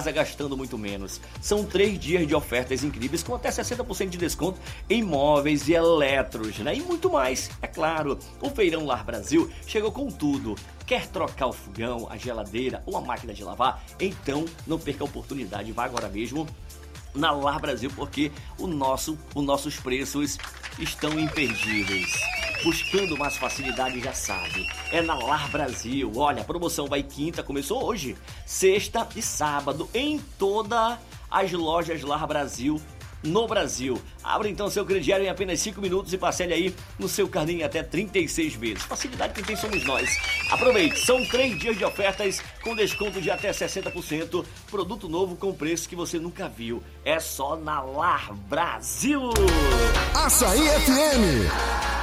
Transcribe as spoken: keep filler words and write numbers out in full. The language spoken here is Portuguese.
casa gastando muito menos. São três dias de ofertas incríveis com até sessenta por cento de desconto em móveis e eletros, né? E muito mais, é claro. O Feirão Lar Brasil chegou com tudo. Quer trocar o fogão, a geladeira ou a máquina de lavar? Então não perca a oportunidade, vá agora mesmo na Lar Brasil, porque o nosso, os nossos preços estão imperdíveis. Buscando mais facilidade, já sabe, é na Lar Brasil. Olha, a promoção vai quinta, começou hoje, sexta e sábado, em todas as lojas Lar Brasil no Brasil. Abra então seu crediário em apenas cinco minutos e parcele aí no seu carnê em até trinta e seis vezes. Facilidade que tem somos nós. Aproveite, são três dias de ofertas com desconto de até sessenta por cento. Produto novo com preço que você nunca viu. É só na Lar Brasil. Açaí F M.